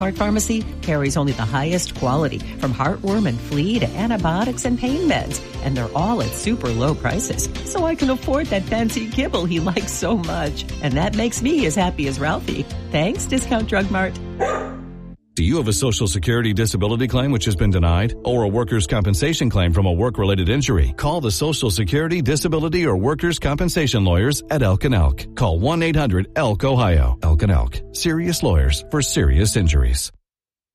Our pharmacy carries only the highest quality, from heartworm and flea to antibiotics and pain meds. And they're all at super low prices, so I can afford that fancy kibble he likes so much. And that makes me as happy as Ralphie. Thanks, Discount Drug Mart. Do you have a Social Security disability claim which has been denied? Or a workers' compensation claim from a work-related injury? Call the Social Security, Disability, or Workers' Compensation Lawyers at Elk & Elk. Call 1-800-ELK-OHIO. Elk & Elk. Serious lawyers for serious injuries.